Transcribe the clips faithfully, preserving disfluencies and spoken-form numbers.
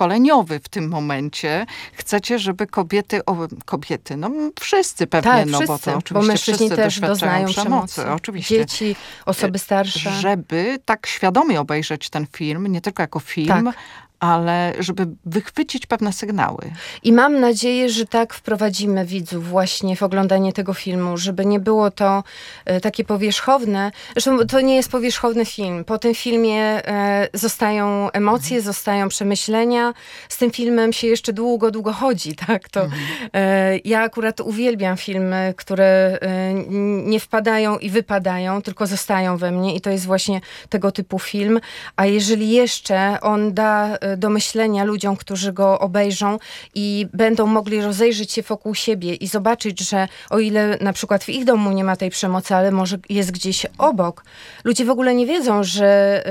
szkoleniowy w tym momencie. Chcecie, żeby kobiety, o, kobiety, no wszyscy pewnie, tak, no wszyscy, bo to oczywiście bo mężczyźni wszyscy też doznają przemocy, przemocy. oczywiście. Dzieci, osoby starsze. Żeby tak świadomie obejrzeć ten film, nie tylko jako film, tak. ale żeby wychwycić pewne sygnały. I mam nadzieję, że tak wprowadzimy widzów właśnie w oglądanie tego filmu, żeby nie było to e, takie powierzchowne. Zresztą to nie jest powierzchowny film. Po tym filmie e, zostają emocje, mhm. zostają przemyślenia. Z tym filmem się jeszcze długo, długo chodzi. Tak? To, mhm. e, ja akurat uwielbiam filmy, które e, nie wpadają i wypadają, tylko zostają we mnie i to jest właśnie tego typu film. A jeżeli jeszcze on da do myślenia ludziom, którzy go obejrzą i będą mogli rozejrzeć się wokół siebie i zobaczyć, że o ile na przykład w ich domu nie ma tej przemocy, ale może jest gdzieś obok, ludzie w ogóle nie wiedzą, że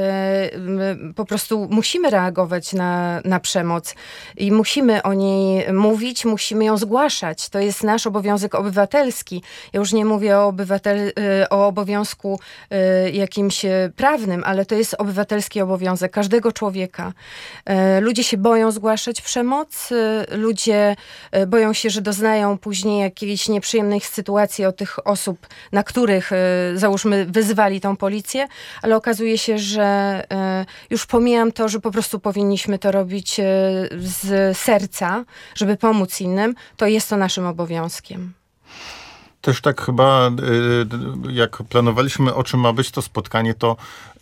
y, po prostu musimy reagować na, na przemoc i musimy o niej mówić, musimy ją zgłaszać. To jest nasz obowiązek obywatelski. Ja już nie mówię o, obywatel, y, o obowiązku y, jakimś prawnym, ale to jest obywatelski obowiązek każdego człowieka. Ludzie się boją zgłaszać przemoc, ludzie boją się, że doznają później jakiejś nieprzyjemnych sytuacji od tych osób, na których, załóżmy, wyzwali tą policję, ale okazuje się, że już pomijam to, że po prostu powinniśmy to robić z serca, żeby pomóc innym, to jest to naszym obowiązkiem. Też tak chyba, jak planowaliśmy, o czym ma być to spotkanie, to,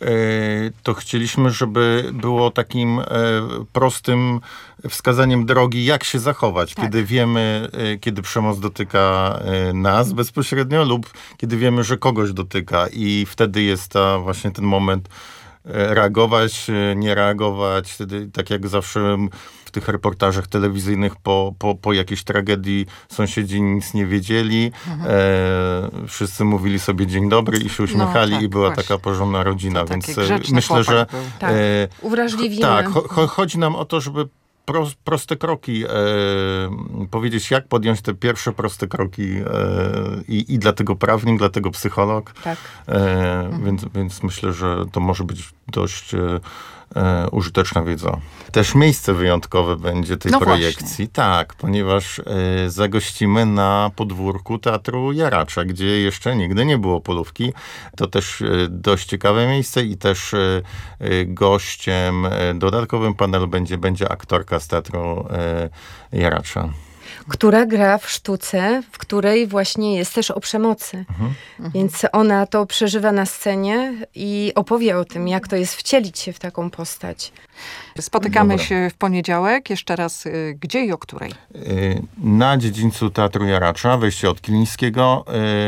to chcieliśmy, żeby było takim prostym wskazaniem drogi, jak się zachować, tak. kiedy wiemy, kiedy przemoc dotyka nas bezpośrednio lub kiedy wiemy, że kogoś dotyka i wtedy jest ta, właśnie ten moment reagować, nie reagować. Wtedy, tak jak zawsze w tych reportażach telewizyjnych po, po, po jakiejś tragedii sąsiedzi nic nie wiedzieli. Mhm. E, wszyscy mówili sobie dzień dobry i się uśmiechali no, tak, i była właśnie. taka porządna rodzina. To więc myślę, że tak. e, uwrażliwimy. Tak, cho, chodzi nam o to, żeby Pro, proste kroki, e, powiedzieć, jak podjąć te pierwsze proste kroki e, i, i dlatego prawnik, dlatego psycholog. Tak. E, mhm. więc, więc myślę, że to może być dość e, użyteczna wiedza. Też miejsce wyjątkowe będzie tej no projekcji. Właśnie. Tak, ponieważ e, zagościmy na podwórku Teatru Jaracza, gdzie jeszcze nigdy nie było polówki. To też e, dość ciekawe miejsce i też e, gościem e, dodatkowym panelu będzie, będzie aktorka z Teatru e, Jaracza. Która gra w sztuce, w której właśnie jest też o przemocy. Mhm. Więc ona to przeżywa na scenie i opowie o tym, jak to jest wcielić się w taką postać. Spotykamy Dobra. się w poniedziałek. Jeszcze raz, gdzie i o której? Na dziedzińcu Teatru Jaracza, wejście od Kilińskiego.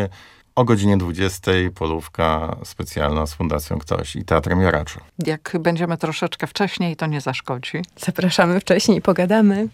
O godzinie dwudziestej polówka specjalna z Fundacją Ktoś i Teatrem Jaracza. Jak będziemy troszeczkę wcześniej, to nie zaszkodzi. Zapraszamy wcześniej, pogadamy.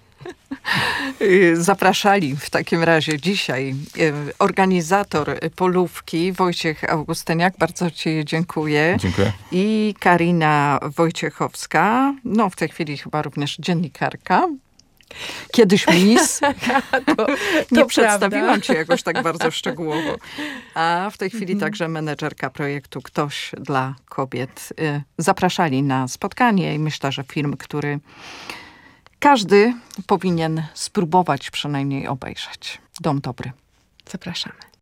Zapraszali w takim razie dzisiaj organizator polówki Wojciech Augustyniak. Bardzo ci dziękuję. Dziękuję. I Karina Wojciechowska. No w tej chwili chyba również dziennikarka. Kiedyś mis. to, to Nie przedstawiłam cię jakoś tak bardzo szczegółowo. A w tej chwili Mhm. także menedżerka projektu Ktoś dla kobiet. Zapraszali na spotkanie i myślę, że film, który każdy powinien spróbować przynajmniej obejrzeć. Dom dobry. Zapraszamy.